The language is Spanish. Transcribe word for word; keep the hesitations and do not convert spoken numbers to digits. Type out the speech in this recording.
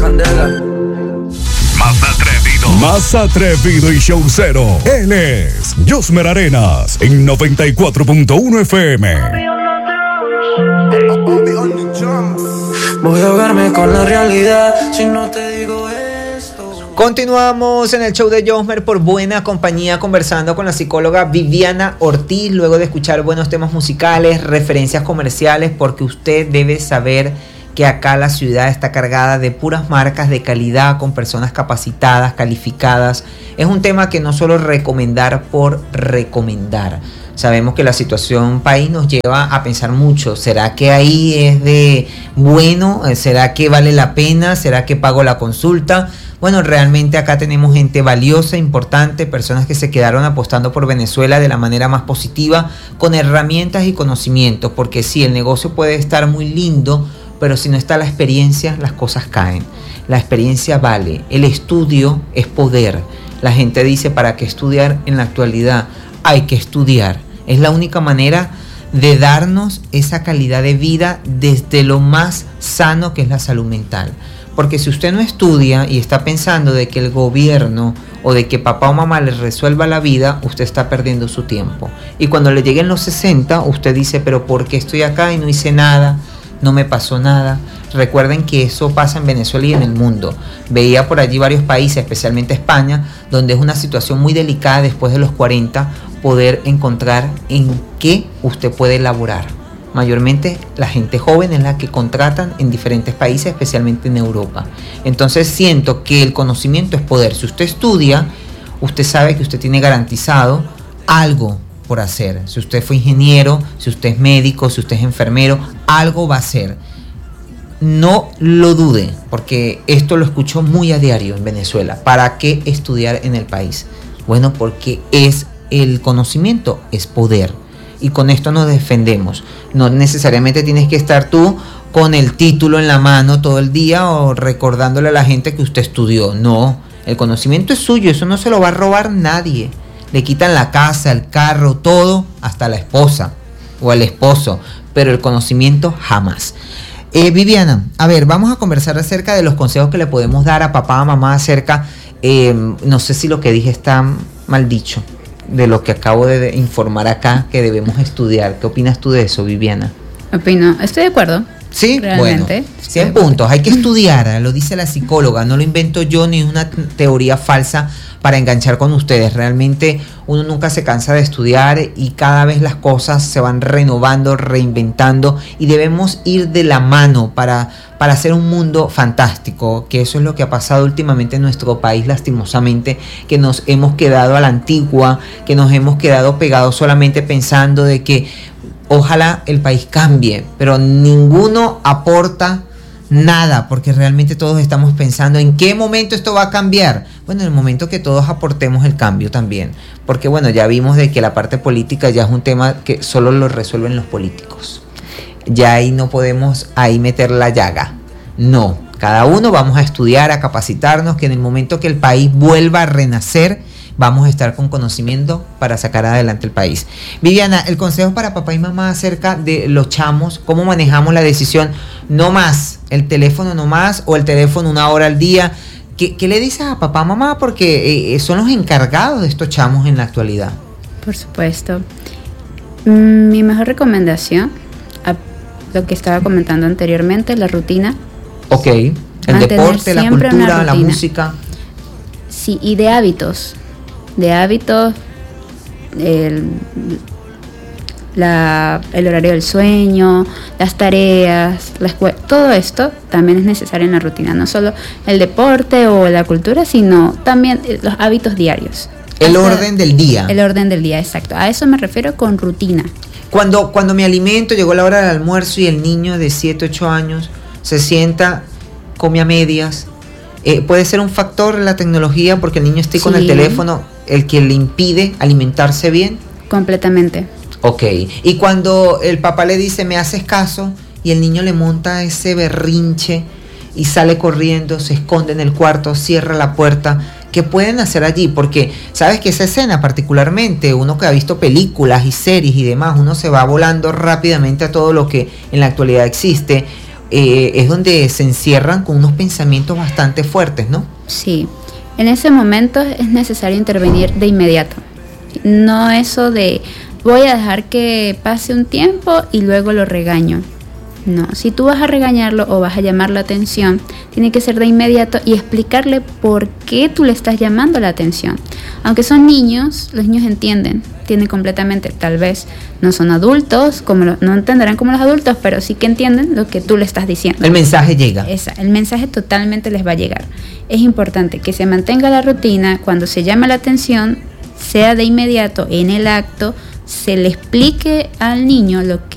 Candela. Más atrevido. Más atrevido y showcero. Él es Josmer Arenas en noventa y cuatro punto uno F M. Voy a ahogarme con la realidad si no te digo esto. Continuamos en el show de Josmer por buena compañía, conversando con la psicóloga Viviana Ortiz, luego de escuchar buenos temas musicales, referencias comerciales, porque usted debe saber que acá la ciudad está cargada de puras marcas de calidad, con personas capacitadas, calificadas. Es un tema que no solo recomendar por recomendar. Sabemos que la situación país nos lleva a pensar mucho. ¿Será que ahí es de bueno? ¿Será que vale la pena? ¿Será que pago la consulta? Bueno, realmente acá tenemos gente valiosa, importante, personas que se quedaron apostando por Venezuela de la manera más positiva, con herramientas y conocimientos, porque sí, el negocio puede estar muy lindo, pero si no está la experiencia, las cosas caen. La experiencia vale, el estudio es poder. La gente dice, ¿para qué estudiar en la actualidad? Hay que estudiar. Es la única manera de darnos esa calidad de vida desde lo más sano, que es la salud mental. Porque si usted no estudia y está pensando de que el gobierno o de que papá o mamá le resuelva la vida, usted está perdiendo su tiempo. Y cuando le lleguen los sesenta, usted dice, pero ¿por qué estoy acá y no hice nada? No me pasó nada. Recuerden que eso pasa en Venezuela y en el mundo. Veía por allí varios países, especialmente España, donde es una situación muy delicada después de los cuarenta, poder encontrar en qué usted puede elaborar. Mayormente la gente joven es la que contratan en diferentes países, especialmente en Europa. Entonces siento que el conocimiento es poder. Si usted estudia, usted sabe que usted tiene garantizado algo por hacer. Si usted fue ingeniero, si usted es médico, si usted es enfermero, algo va a hacer. No lo dude, porque esto lo escucho muy a diario en Venezuela. ¿Para qué estudiar en el país? Bueno, porque es el conocimiento, es poder. Y con esto nos defendemos. No necesariamente tienes que estar tú con el título en la mano todo el día o recordándole a la gente que usted estudió. No, el conocimiento es suyo, eso no se lo va a robar nadie. Le quitan la casa, el carro, todo, hasta la esposa o el esposo, pero el conocimiento jamás. Eh, Viviana, a ver, vamos a conversar acerca de los consejos que le podemos dar a papá, a mamá acerca, eh, no sé si lo que dije está mal dicho, de lo que acabo de informar acá, que debemos estudiar. ¿Qué opinas tú de eso, Viviana? Opino, estoy de acuerdo. Sí, realmente. Bueno, cien puntos. Hay que estudiar, lo dice la psicóloga, no lo invento yo ni una teoría falsa para enganchar con ustedes. Realmente uno nunca se cansa de estudiar y cada vez las cosas se van renovando, reinventando, y debemos ir de la mano para, para hacer un mundo fantástico, que eso es lo que ha pasado últimamente en nuestro país, lastimosamente, que nos hemos quedado a la antigua, que nos hemos quedado pegados solamente pensando de que ojalá el país cambie, pero ninguno aporta nada, porque realmente todos estamos pensando en qué momento esto va a cambiar. Bueno, en el momento que todos aportemos el cambio también, porque bueno, ya vimos de que la parte política ya es un tema que solo lo resuelven los políticos. Ya ahí no podemos ahí meter la llaga. No, cada uno vamos a estudiar, a capacitarnos, que en el momento que el país vuelva a renacer, vamos a estar con conocimiento para sacar adelante el país. Viviana, el consejo para papá y mamá acerca de los chamos, cómo manejamos la decisión, no más, el teléfono no más, o el teléfono una hora al día. ¿Qué, qué le dices a papá, mamá? Porque eh, son los encargados de estos chamos en la actualidad. Por supuesto. Mm, mi mejor recomendación, a lo que estaba comentando anteriormente, la rutina. Ok, el Mantener deporte, la cultura, la música. Sí, y de hábitos. de hábitos, el, la, el horario del sueño, las tareas, la escuela, todo esto también es necesario en la rutina, no solo el deporte o la cultura, sino también los hábitos diarios. El Hasta orden del día. El orden del día, exacto. A eso me refiero con rutina. Cuando, cuando me alimento, llegó la hora del almuerzo y el niño de siete, ocho años se sienta, come a medias. Eh, puede ser un factor la tecnología porque el niño esté sí. con el teléfono el que le impide alimentarse bien. Completamente. Ok. Y cuando el papá le dice me haces caso y el niño le monta ese berrinche y sale corriendo, se esconde en el cuarto, cierra la puerta, ¿qué pueden hacer allí? Porque sabes que esa escena particularmente, uno que ha visto películas y series y demás, uno se va volando rápidamente a todo lo que en la actualidad existe. eh, es donde se encierran con unos pensamientos bastante fuertes, ¿no? Sí, en ese momento es necesario intervenir de inmediato. No eso de voy a dejar que pase un tiempo y luego lo regaño. No, si tú vas a regañarlo o vas a llamar la atención, tiene que ser de inmediato y explicarle por qué tú le estás llamando la atención. Aunque son niños, los niños entienden, entienden completamente. Tal vez no son adultos, como lo, no entenderán como los adultos, pero sí que entienden lo que tú le estás diciendo. El mensaje llega. Esa, el mensaje totalmente les va a llegar. Es importante que se mantenga la rutina, cuando se llama la atención, sea de inmediato, en el acto, se le explique al niño lo que